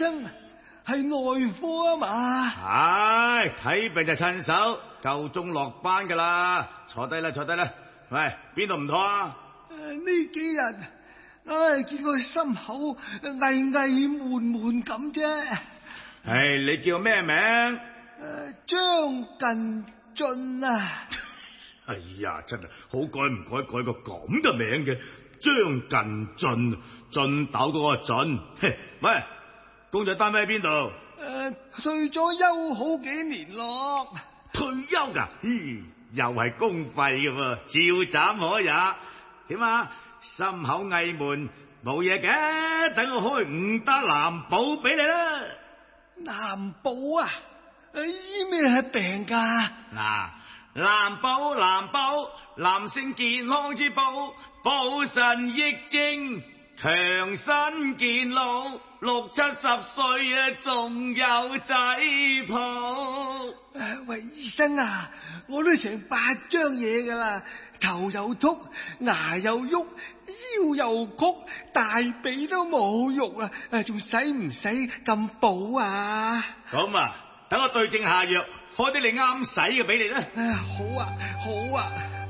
生係內科啊嘛？ 唉，睇病就趁手，夠鐘落班噶啦。坐低啦，坐低啦。喂，邊度唔妥啊？ 呢幾日見佢心口翳翳悶悶咁啫。 唉，你叫咩名？ 張近俊啊。 哎呀，真係好改唔改個咁嘅名嘅，張近俊，俊斗嗰個俊。喂，工作單位喺邊度？ 退咗休好幾年咯。 退休噶？又係公費嘅喎，照斬可也。點啊？心口翳悶冇嘢嘅，等我開5打藍寶俾你啦。 藍寶啊？醫咩係病噶？ 嗱，藍寶，男性健康之寶，補腎益精，強身健腦，60-70歲啊，仲有仔抱。 喂，醫生啊，我都成8張嘢噶啦，頭又禿，牙又喐，腰又曲，大髀都冇肉啊，仲使唔使咁補啊？ 咁啊，等我對症下藥，開啲你啱使嘅俾你啦。 好啊，好啊。